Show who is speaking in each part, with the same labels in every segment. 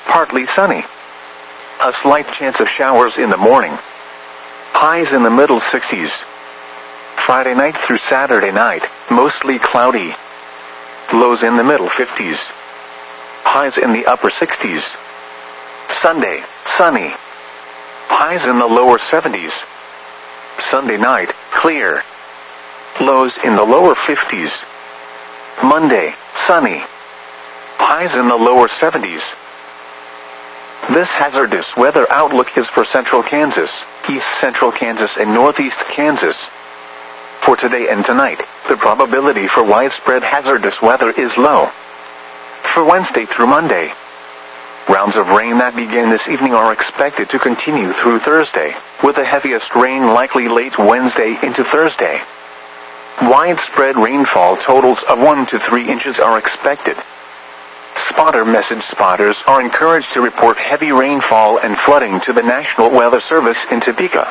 Speaker 1: partly sunny. A slight chance of showers in the morning. Highs in the middle 60s. Friday night through Saturday night, mostly cloudy. Lows in the middle 50s. Highs in the upper 60s. Sunday, sunny. Highs in the lower 70s. Sunday night, clear. Lows in the lower 50s. Monday, sunny. Highs in the lower 70s. This hazardous weather outlook is for central Kansas, east central Kansas, and northeast Kansas. For today and tonight, the probability for widespread hazardous weather is low. For Wednesday through Monday, rounds of rain that begin this evening are expected to continue through Thursday, with the heaviest rain likely late Wednesday into Thursday. Widespread rainfall totals of 1 to 3 inches are expected. Spotter message spotters are encouraged to report heavy rainfall and flooding to the National Weather Service in Topeka.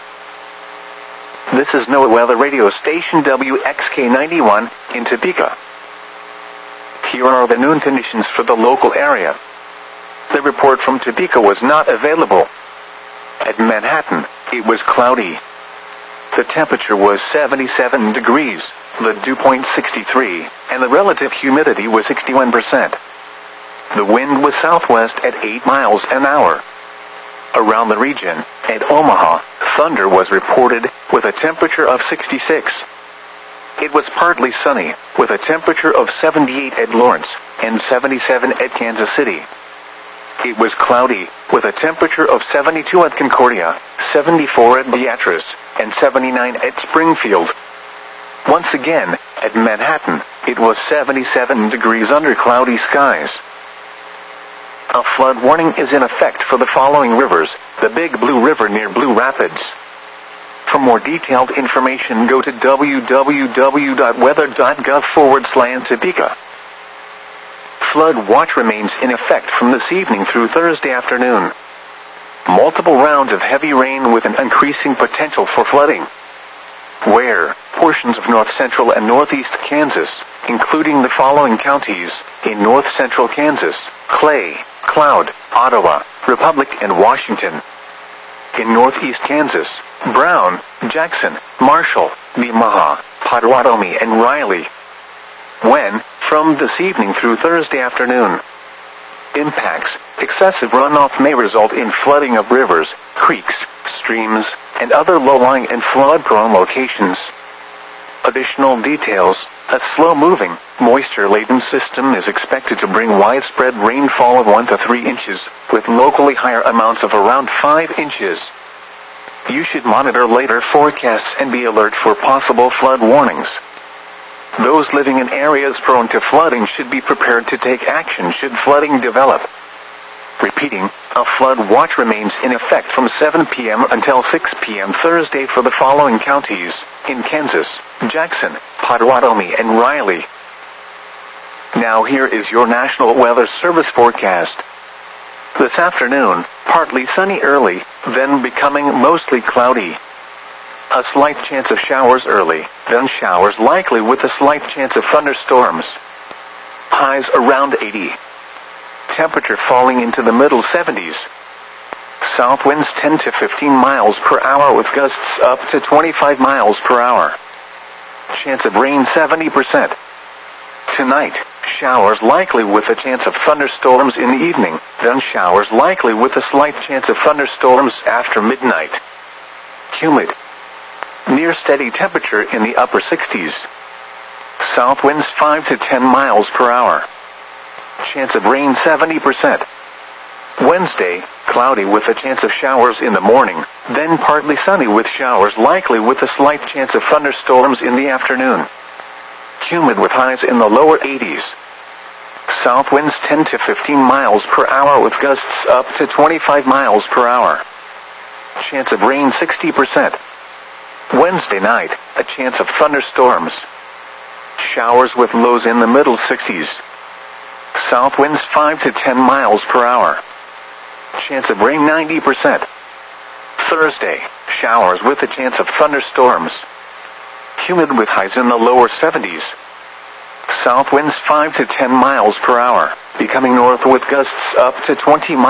Speaker 1: This is NOAA Weather Radio Station WXK91 in Topeka. Here are the noon conditions for the local area. The report from Topeka was not available. At Manhattan, it was cloudy. The temperature was 77 degrees, the dew point 63, and the relative humidity was 61%. The wind was southwest at 8 miles an hour. Around the region, at Omaha, thunder was reported with a temperature of 66. It was partly sunny, with a temperature of 78 at Lawrence and 77 at Kansas City. It was cloudy, with a temperature of 72 at Concordia, 74 at Beatrice, and 79 at Springfield. Once again, at Manhattan, it was 77 degrees under cloudy skies. A flood warning is in effect for the following rivers: the Big Blue River near Blue Rapids. For more detailed information, go to www.weather.gov/Topeka. Flood watch remains in effect from this evening through Thursday afternoon. Multiple rounds of heavy rain with an increasing potential for flooding. Where portions of north central and northeast Kansas, including the following counties: in north central Kansas, Clay, Cloud, Ottawa, Republic, and Washington. In northeast Kansas, Brown, Jackson, Marshall, Nemaha, Potawatomi, and Riley. When, from this evening through Thursday afternoon. Impacts: excessive runoff may result in flooding of rivers, creeks, streams, and other low-lying and flood-prone locations. Additional details: a slow-moving, moisture-laden system is expected to bring widespread rainfall of 1 to 3 inches, with locally higher amounts of around 5 inches. You should monitor later forecasts and be alert for possible flood warnings. Those living in areas prone to flooding should be prepared to take action should flooding develop. Repeating, a flood watch remains in effect from 7 p.m. until 6 p.m. Thursday for the following counties: in Kansas, Jackson, Potawatomi, and Riley. Now here is your National Weather Service forecast. This afternoon, partly sunny early, then becoming mostly cloudy. A slight chance of showers early, then showers likely with a slight chance of thunderstorms. Highs around 80. Temperature falling into the middle 70s. South winds 10 to 15 miles per hour with gusts up to 25 miles per hour. Chance of rain 70%. Tonight, showers likely with a chance of thunderstorms in the evening, then showers likely with a slight chance of thunderstorms after midnight. Humid. Near steady temperature in the upper 60s. South winds 5 to 10 miles per hour. Chance of rain 70%. Wednesday, cloudy with a chance of showers in the morning, then partly sunny with showers likely with a slight chance of thunderstorms in the afternoon. Humid with highs in the lower 80s. South winds 10 to 15 miles per hour with gusts up to 25 miles per hour. Chance of rain 60%. Wednesday night, a chance of thunderstorms. Showers with lows in the middle 60s. South winds 5 to 10 miles per hour. Chance of rain 90%. Thursday, showers with a chance of thunderstorms. Humid with highs in the lower 70s. South winds 5 to 10 miles per hour, becoming north with gusts up to 20 miles.